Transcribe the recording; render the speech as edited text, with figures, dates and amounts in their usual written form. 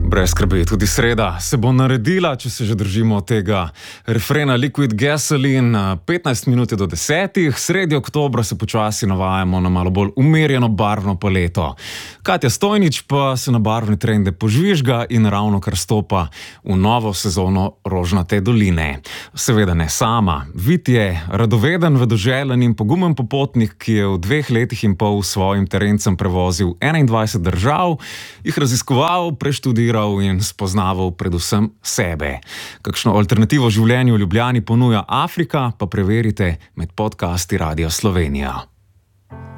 Brez skrbi, tudi sreda se bo naredila, če se že držimo tega refrena Liquid Gasoline. 15 minut je do 10, sredi oktobra se počasi navajamo na malo bolj umirjeno barvno paleto. Katja Stojnič pa se na barvne trende požvižga in ravno kar stopa v novo sezono Rožnate doline. Seveda ne sama. Vid je radoveden, vedoželjen in pogumen popotnik, ki je v 2 letih in pol svojim terencem prevozil 21 držav, jih raziskoval, preštudiral in spoznaval predvsem sebe. Kakšno alternativo življenju v Ljubljani ponuja Afrika, pa preverite med podcasti Radia Slovenija.